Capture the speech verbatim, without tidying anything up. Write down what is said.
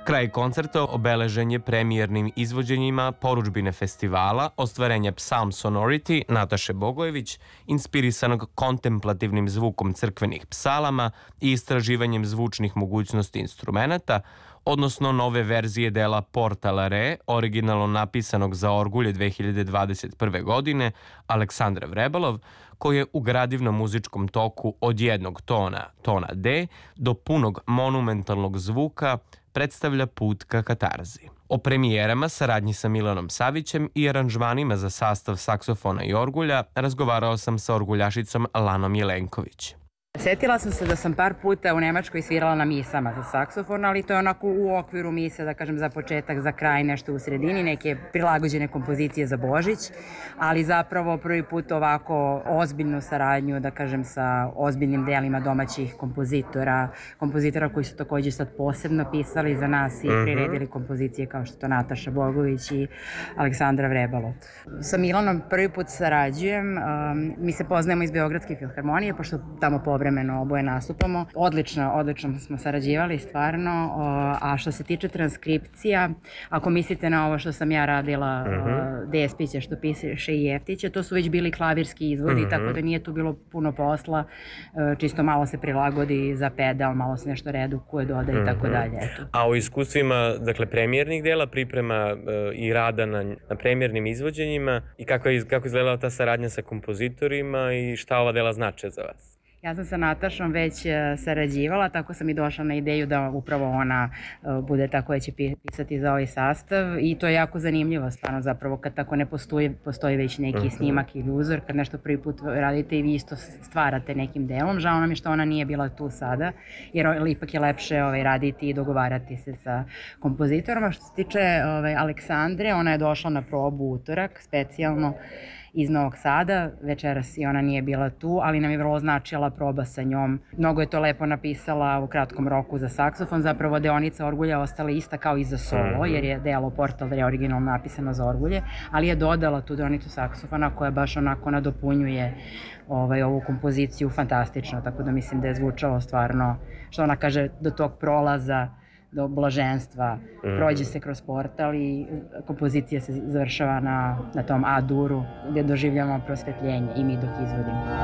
Kraj koncerta obeležen je premijernim izvođenjima porudžbine festivala, ostvarenja Psalm Sonority Nataše Bogojević, inspirisanog kontemplativnim zvukom crkvenih psalama i istraživanjem zvučnih mogućnosti instrumenata, odnosno nove verzije dela Porta Re, originalno napisanog za orgulje dve hiljade dvadeset prve. godine, Aleksandra Vrebalov, koji je u gradivnom muzičkom toku od jednog tona, tona D, do punog monumentalnog zvuka predstavlja put ka katarzi. O premijerama, saradnji sa Milanom Savićem i aranžmanima za sastav saksofona i orgulja razgovarao sam sa orguljašicom Lanom Jelenković. Setila sam se da sam par puta u Nemačkoj svirala na misama za saksofon, ali to je onako u okviru mise, da kažem za početak, za kraj, nešto u sredini, neke prilagođene kompozicije za Božić, ali zapravo prvi put ovako ozbiljnu saradnju, da kažem, sa ozbiljnim delima domaćih kompozitora, kompozitora koji su takođe sad posebno pisali za nas i priredili kompozicije kao što je to Nataša Bogović i Aleksandra Vrebalov. Sa Milanom prvi put sarađujem, mi se poznajemo iz Beogradske filharmonije, pošto tamo povremeno oboje nastupamo. Odlično, odlično smo sarađivali, stvarno. A što se tiče transkripcija, ako mislite na ovo što sam ja radila, Despića što piše i Jeftića, to su već bili klavirski izvodi, tako da nije tu bilo puno posla. Čisto malo se prilagodi za pedal, malo se nešto redukuje, doda i tako dalje. A o iskustvima, dakle, premijernih dela, priprema i rada na premijernim izvođenjima i kako je izgledala ta saradnja sa kompozitorima i šta ova dela znače za vas? Ja sam sa Natašom već sarađivala, tako sam i došla na ideju da upravo ona bude ta koja će pisati za ovaj sastav i to je jako zanimljivo stvarno zapravo kad tako ne postoji, postoji već neki snimak ili uzor, kad nešto prvi put radite i vi isto stvarate nekim delom. Žao nam je što ona nije bila tu sada, jer ipak je lepše raditi i dogovarati se sa kompozitorima. Što se tiče Aleksandre, ona je došla na probu utorak, specijalno iz Novog Sada, večeras i ona nije bila tu, ali nam je vrlo značila proba sa njom. Mnogo je to lepo napisala u kratkom roku za saksofon, zapravo deonica orgulja ostala ista kao i za solo, jer je delo Portal Re originalno napisano za orgulje, ali je dodala tu deonicu saksofona koja baš onako nadopunjuje ovu kompoziciju fantastično, tako da mislim da je zvučalo stvarno, što ona kaže, do tog prolaza, do blaženstva, prođe se kroz portal i kompozicija se završava na tom A-duru gde doživljamo prosvetljenje i mi dok izvodimo.